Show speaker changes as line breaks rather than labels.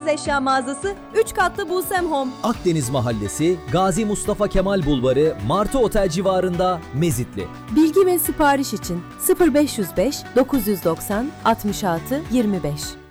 eşya mağazası 3 katlı Busem Home.
Akdeniz Mahallesi, Gazi Mustafa Kemal Bulvarı, Martı Otel civarında, Mezitli.
Bilgi ve sipariş için 0505 990 66 25.